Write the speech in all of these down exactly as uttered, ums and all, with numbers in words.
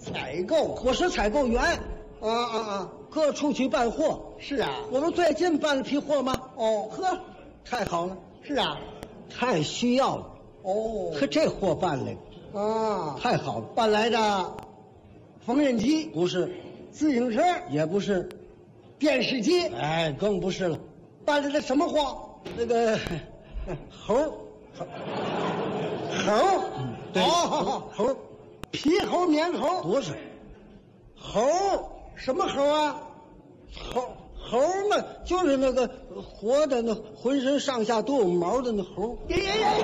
采购， 我是采购员， 啊啊啊， 各处去办货。 是啊， 我们最近办了批货吗？ 哦， 呵，太好了， 是啊， 太需要了。 哦， 呵，这货办来啊， 太好了。 办来的缝纫机不是， 自行车、 也不是， 电视机， 哎，更不是了。 办来的什么货？ 那个猴儿， 猴， 嗯，对， 哦， 猴儿皮猴、棉猴， 不是，猴儿什么猴啊？ 猴猴儿嘛，就是那个活的那浑身上下都有毛的那猴儿。 耶耶耶！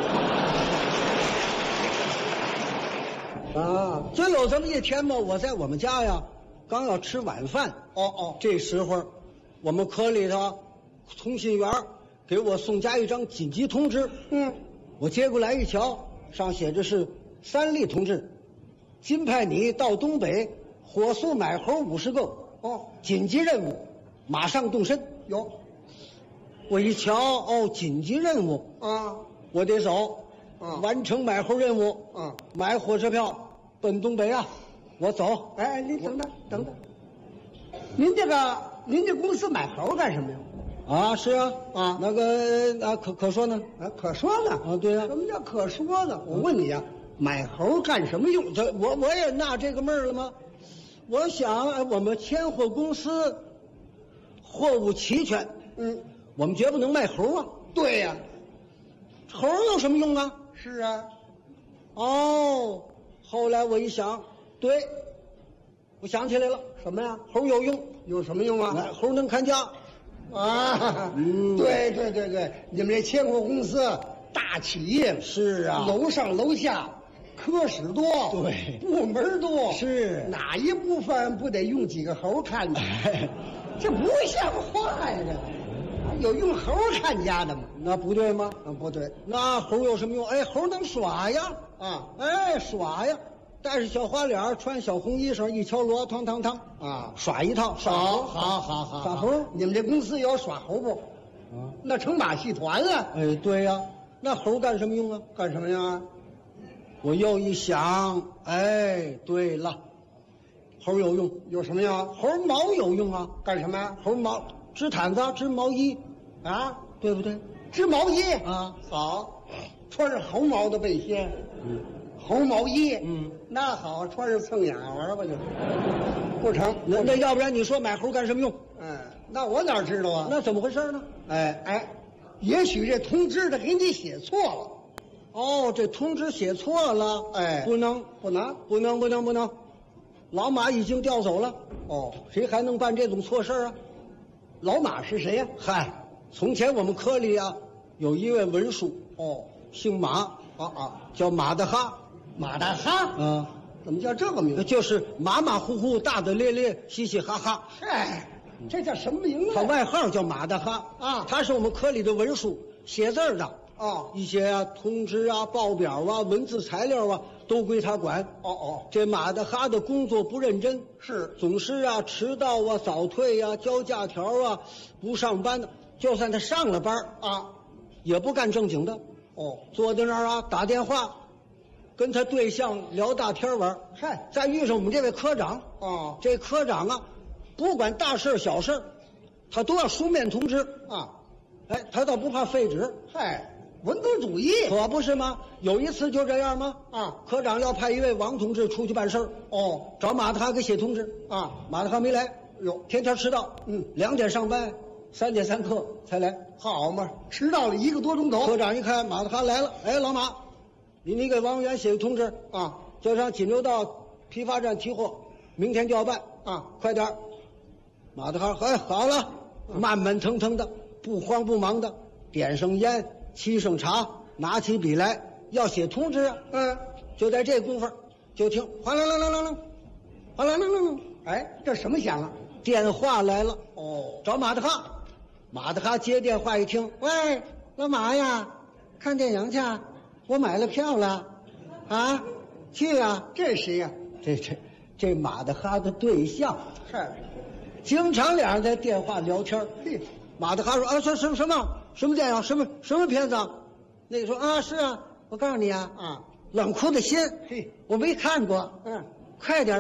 啊，就有这么一天嘛，我在我们家呀，刚要吃晚饭， 哦哦， 这时候，我们科里头通信员给我送家一张紧急通知。 嗯， 我接过来一瞧，上写着是三立同志，今派你到东北火速买猴五十个， 哦， 紧急任务，马上动身。 有我一瞧，哦，紧急任务， 啊我得走， 啊完成买猴任务， 啊！ 买火车票奔东北啊！我走。 哎哎，您等等等等，您这个您这公司买猴干什么呀？ 啊，是啊， 啊那个啊，可可说呢？ 啊，可说呢。 啊，对呀、 什么叫可说呢？我问你啊，买猴干什么用？ 这我我也纳这个闷儿了吗？我想，哎我们千货公司货物齐全， 嗯， 我们绝不能卖猴啊！ 对呀、 猴有什么用啊？ 是啊， 哦，后来我一想，对，我想起来了， 什么呀？ 猴有用， 有什么用啊？ 哎猴能看家。 啊， 嗯对对对对，你们这千货公司大企业， 是啊， 楼上楼下，科室多， 对部门多， 是哪一部分不得用几个猴看呢？ 哎这不像话呀！这有用猴看家的吗？ 那不对吗？ 啊，不对那猴有什么用？哎，猴能耍呀， 啊哎，耍呀，戴着小花脸儿，穿小红衣裳，一敲锣，汤汤汤， 啊！ 耍一套。耍好， 猴好，好，好， 耍猴。 你们这公司有耍猴不？ 啊， 那成马戏团了， 哎，对呀，那猴干什么用啊？ 干什么呀？ 我又一想，哎，对了，猴有用， 有什么呀？ 猴毛有用啊， 干什么呀？ 猴毛织毯子、织毛衣， 啊， 对不对？ 织毛衣啊， 好，穿着猴毛的背心， 嗯猴毛衣， 嗯， 那好，穿着蹭眼玩吧就，不成， 那那要不然你说买猴干什么用？ 嗯，那我哪知道啊？ 那怎么回事呢？ 哎哎，也许这通知的给你写错了， 哦，这通知写错了， 哎不能， 不能不能，不能，不能，老马已经调走了， 哦。 谁还能办这种错事儿啊？ 老马是谁呀、 嗨，从前我们科里啊，有一位文书， 哦， 姓马， 啊啊， 叫马大哈， 马大哈， 啊， 怎么叫这个名字？ 就是马马虎虎、大大咧咧、嘻嘻哈哈。 嗨，这叫什么名字？ 他外号叫马大哈啊他是我们科里的文书，写字儿的， 哦一些啊通知啊、报表啊、文字材料啊都归他管。 哦哦， 这马大哈的工作不认真， 是总是啊迟到啊、早退啊、交假条啊、不上班的。就算他上了班啊， 也不干正经的， 哦， 坐在那儿啊打电话，跟他对象聊大天玩。 嗨， 再遇上我们这位科长， 哦这科长啊，不管大事小事，他都要书面通知。 啊， 哎，他倒不怕废纸， 嗨，文革主义可不是吗？有一次就这样吗？ 啊， 科长要派一位王同志出去办事儿， 哦找马大哈给写通知， 啊， 马大哈没来， 哟， 天天迟到， 嗯， 两点上班，三点三刻才来。 好嘛，迟到了一个多钟头科长一看马大哈来了，哎，老马，你你给王委员写个通知， 啊就上锦州道批发站提货，明天就要办， 啊， 快点儿。马大哈，哎，好了，慢慢腾腾的，不慌不忙的，点上烟，沏上茶，拿起笔来要写通知啊。 嗯， 就在这功夫，就听哗啦啦啦啦啦，哗啦啦啦啦， 哎，这什么响啊？ 电话来了， 哦， 找马大哈。马大哈接电话一听，喂，老马呀，看电影去啊，我买了票了，啊，去啊。 这谁呀、 这这这马大哈的对象， 嗨， 经常俩人在电话聊天儿。 嘿， 马大哈说啊，什什什么什么电影，什么什么片子啊？那个说啊，是啊，我告诉你啊， 啊， 冷酷的心， 嘿， 我没看过， 嗯。 快点